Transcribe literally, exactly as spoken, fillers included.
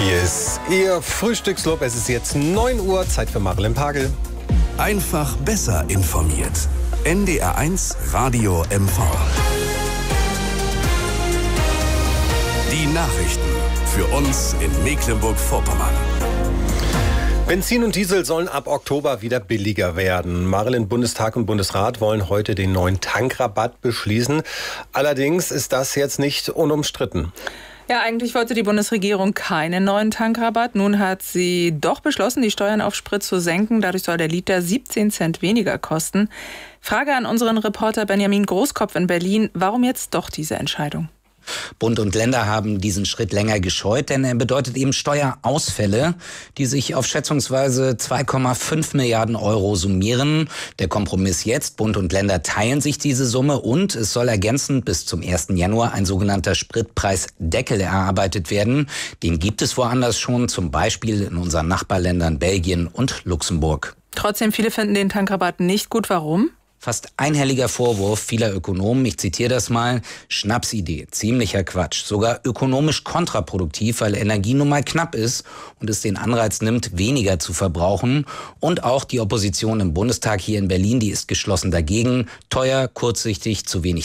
Hier ist Ihr Frühstückslob. Es ist jetzt neun Uhr, Zeit für Marilyn Pagel. Einfach besser informiert. N D R eins Radio M V. Die Nachrichten für uns in Mecklenburg-Vorpommern. Benzin und Diesel sollen ab Oktober wieder billiger werden. Marilyn, Bundestag und Bundesrat wollen heute den neuen Tankrabatt beschließen. Allerdings ist das jetzt nicht unumstritten. Ja, eigentlich wollte die Bundesregierung keinen neuen Tankrabatt. Nun hat sie doch beschlossen, die Steuern auf Sprit zu senken. Dadurch soll der Liter siebzehn Cent weniger kosten. Frage an unseren Reporter Benjamin Großkopf in Berlin. Warum jetzt doch diese Entscheidung? Bund und Länder haben diesen Schritt länger gescheut, denn er bedeutet eben Steuerausfälle, die sich auf schätzungsweise zwei Komma fünf Milliarden Euro summieren. Der Kompromiss jetzt: Bund und Länder teilen sich diese Summe und es soll ergänzend bis zum ersten Januar ein sogenannter Spritpreisdeckel erarbeitet werden. Den gibt es woanders schon, zum Beispiel in unseren Nachbarländern Belgien und Luxemburg. Trotzdem, viele finden den Tankrabatt nicht gut. Warum? Fast einhelliger Vorwurf vieler Ökonomen, ich zitiere das mal: Schnapsidee, ziemlicher Quatsch, sogar ökonomisch kontraproduktiv, weil Energie nun mal knapp ist und es den Anreiz nimmt, weniger zu verbrauchen. Und auch die Opposition im Bundestag hier in Berlin, die ist geschlossen dagegen: teuer, kurzsichtig, zu wenig